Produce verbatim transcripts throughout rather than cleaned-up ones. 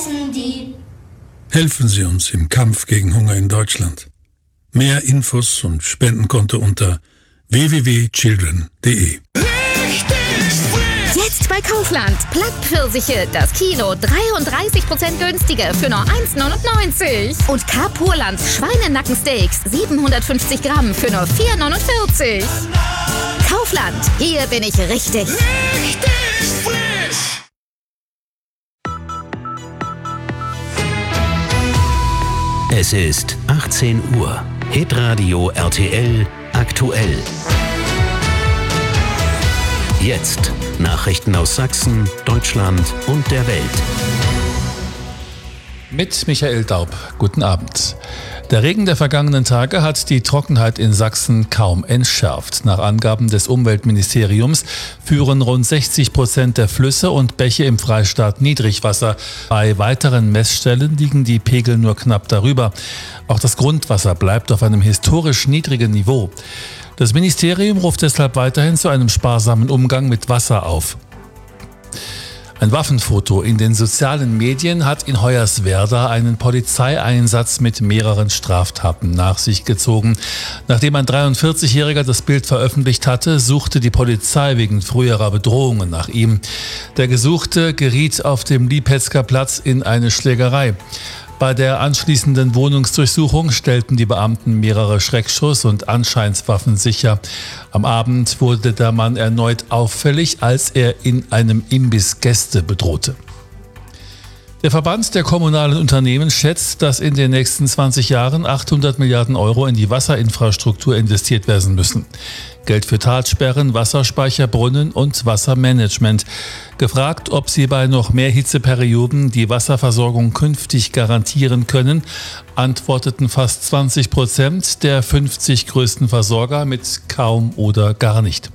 essen die. Helfen Sie uns im Kampf gegen Hunger in Deutschland. Mehr Infos und Spendenkonto unter w w w punkt children punkt d e. Jetzt bei Kaufland. Plattpfirsiche, das Kilo dreiunddreißig Prozent günstiger für nur eins neunundneunzig. Und Carpurland Schweinenackensteaks siebenhundertfünfzig Gramm für nur vier neunundvierzig. Kaufland, hier bin ich richtig. Richtig frisch! Es ist achtzehn Uhr. Hitradio R T L aktuell. Jetzt Nachrichten aus Sachsen, Deutschland und der Welt. Mit Michael Daub. Guten Abend. Der Regen der vergangenen Tage hat die Trockenheit in Sachsen kaum entschärft. Nach Angaben des Umweltministeriums führen rund sechzig Prozent der Flüsse und Bäche im Freistaat Niedrigwasser. Bei weiteren Messstellen liegen die Pegel nur knapp darüber. Auch das Grundwasser bleibt auf einem historisch niedrigen Niveau. Das Ministerium ruft deshalb weiterhin zu einem sparsamen Umgang mit Wasser auf. Ein Waffenfoto in den sozialen Medien hat in Hoyerswerda einen Polizeieinsatz mit mehreren Straftaten nach sich gezogen. Nachdem ein dreiundvierzigjähriger das Bild veröffentlicht hatte, suchte die Polizei wegen früherer Bedrohungen nach ihm. Der Gesuchte geriet auf dem Lipetzker Platz in eine Schlägerei. Bei der anschließenden Wohnungsdurchsuchung stellten die Beamten mehrere Schreckschuss- und Anscheinswaffen sicher. Am Abend wurde der Mann erneut auffällig, als er in einem Imbiss Gäste bedrohte. Der Verband der kommunalen Unternehmen schätzt, dass in den nächsten zwanzig Jahren achthundert Milliarden Euro in die Wasserinfrastruktur investiert werden müssen. Geld für Talsperren, Wasserspeicher, Brunnen und Wassermanagement. Gefragt, ob sie bei noch mehr Hitzeperioden die Wasserversorgung künftig garantieren können, antworteten fast zwanzig Prozent der fünfzig größten Versorger mit kaum oder gar nicht.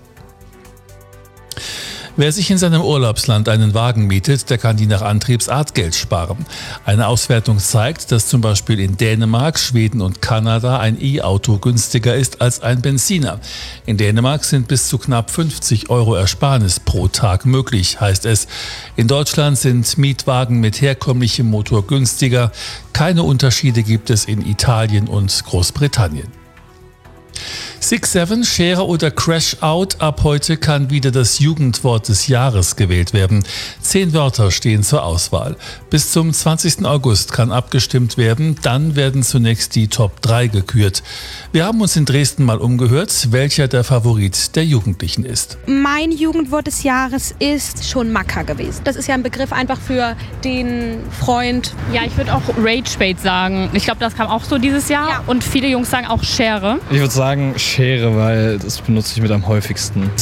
Wer sich in seinem Urlaubsland einen Wagen mietet, der kann je nach Antriebsart Geld sparen. Eine Auswertung zeigt, dass zum Beispiel in Dänemark, Schweden und Kanada ein E-Auto günstiger ist als ein Benziner. In Dänemark sind bis zu knapp fünfzig Euro Ersparnis pro Tag möglich, heißt es. In Deutschland sind Mietwagen mit herkömmlichem Motor günstiger. Keine Unterschiede gibt es in Italien und Großbritannien. six seven, Schere oder Crash-Out. Ab heute kann wieder das Jugendwort des Jahres gewählt werden. Zehn Wörter stehen zur Auswahl. Bis zum zwanzigsten August kann abgestimmt werden. Dann werden zunächst die Top drei gekürt. Wir haben uns in Dresden mal umgehört, welcher der Favorit der Jugendlichen ist. Mein Jugendwort des Jahres ist schon Macker gewesen. Das ist ja ein Begriff einfach für den Freund. Ja, ich würde auch Ragebait sagen. Ich glaube, das kam auch so dieses Jahr. Ja. Und viele Jungs sagen auch Schere. Ich würde sagen Schere, weil das benutze ich mit am häufigsten.